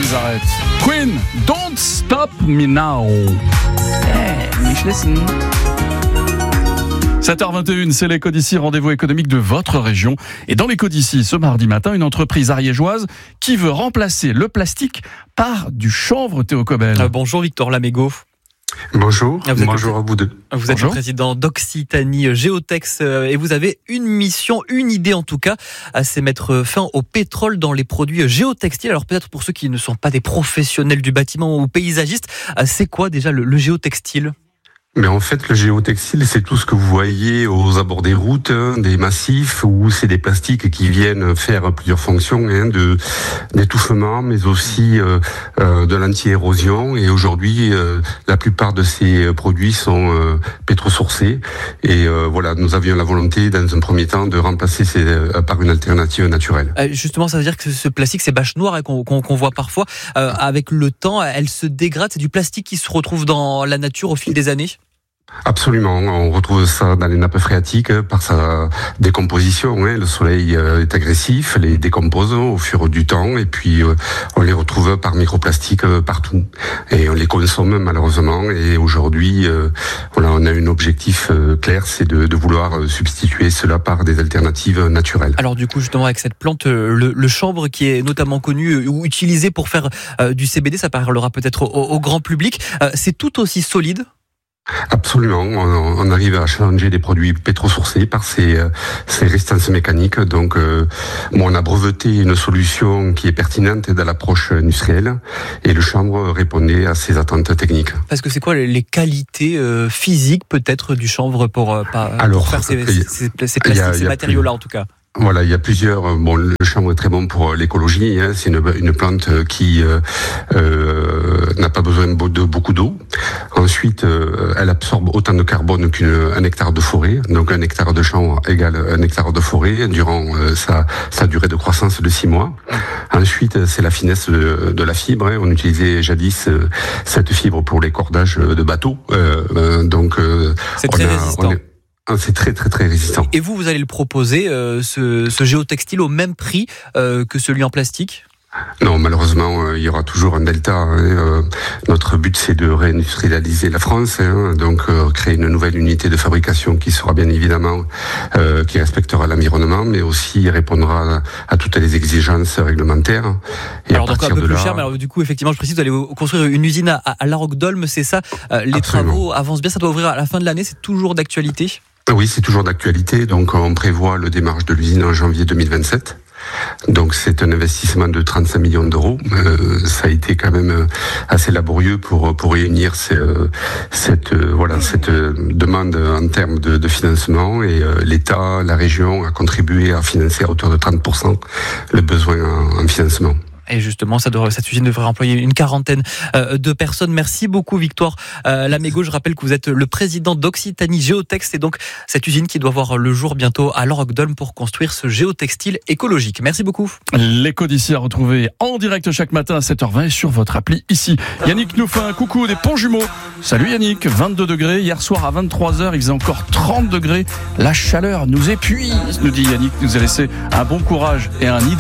nous arrête. Queen, Don't Stop Me Now. Mich listen. 7h21, c'est l'Écho d'ici, rendez-vous économique de votre région. Et dans l'Écho d'ici, ce mardi matin, une entreprise ariégeoise qui veut remplacer le plastique par du chanvre, Théo Cobel. Bonjour Victor Lamégo. Bonjour, bonjour à vous deux. Vous êtes le président d'Occitanie Géotex et vous avez une mission, une idée en tout cas, c'est mettre fin au pétrole dans les produits géotextiles. Alors peut-être pour ceux qui ne sont pas des professionnels du bâtiment ou paysagistes, c'est quoi déjà le géotextile ? Mais en fait, le géotextile, c'est tout ce que vous voyez aux abords des routes, des massifs, où c'est des plastiques qui viennent faire plusieurs fonctions, de d'étouffement, mais aussi de l'anti-érosion. Et aujourd'hui, la plupart de ces produits sont pétrosourcés. Et voilà, nous avions la volonté, dans un premier temps, de remplacer par une alternative naturelle. Justement, ça veut dire que ce plastique, ces bâches noires qu'on voit parfois, avec le temps, elles se dégradent. C'est du plastique qui se retrouve dans la nature au fil des années ? Absolument, on retrouve ça dans les nappes phréatiques par sa décomposition. Le soleil est agressif, les décompose au fur du temps et puis on les retrouve par microplastiques partout. Et on les consomme malheureusement et aujourd'hui voilà, on a un objectif clair, c'est de vouloir substituer cela par des alternatives naturelles. Alors du coup justement avec cette plante, le chanvre qui est notamment connu ou utilisé pour faire du CBD, ça parlera peut-être au grand public, c'est tout aussi solide ? Absolument, on arrive à challenger des produits pétrosourcés par ces résistances mécaniques. Donc, on a breveté une solution qui est pertinente dans l'approche industrielle et le chanvre répondait à ces attentes techniques. Parce que c'est quoi les qualités physiques peut-être du chanvre pour faire ces plastiques, ces matériaux-là en tout cas ? Voilà, il y a plusieurs. Bon, le chanvre est très bon pour l'écologie. C'est une plante qui n'a pas besoin de beaucoup d'eau. Ensuite, elle absorbe autant de carbone qu'un hectare de forêt. Donc, un hectare de chanvre égale un hectare de forêt durant sa durée de croissance de 6 mois. Ensuite, c'est la finesse de la fibre. On utilisait jadis cette fibre pour les cordages de bateaux. C'est très résistant. C'est très très très résistant. Et vous allez le proposer, ce géotextile au même prix que celui en plastique ? Non, malheureusement, il y aura toujours un delta. Notre but, c'est de réindustrialiser la France, donc créer une nouvelle unité de fabrication qui sera bien évidemment, qui respectera l'environnement, mais aussi répondra à toutes les exigences réglementaires. Et alors donc un peu plus cher, mais alors du coup, effectivement, je précise, vous allez construire une usine à La Roque-d'Olme, c'est ça ? Les travaux avancent bien, ça doit ouvrir à la fin de l'année, c'est toujours d'actualité ? Oui, c'est toujours d'actualité. Donc, on prévoit le démarrage de l'usine en janvier 2027. Donc, c'est un investissement de 35 millions d'euros. Ça a été quand même assez laborieux pour réunir cette demande en termes de financement. Et l'État, la région a contribué à financer à hauteur de 30% le besoin en financement. Et justement, cette usine devrait employer une quarantaine de personnes. Merci beaucoup, Victor Lamégo. Je rappelle que vous êtes le président d'Occitanie Géotex. Et donc, cette usine qui doit voir le jour bientôt à La Roque-d'Olme pour construire ce géotextile écologique. Merci beaucoup. L'Écho d'ici à retrouver en direct chaque matin à 7h20 et sur votre appli ici. Yannick nous fait un coucou des Ponts Jumeaux. Salut Yannick, 22 degrés. Hier soir à 23h, il faisait encore 30 degrés. La chaleur nous épuise, nous dit Yannick. Nous a laissé un bon courage et un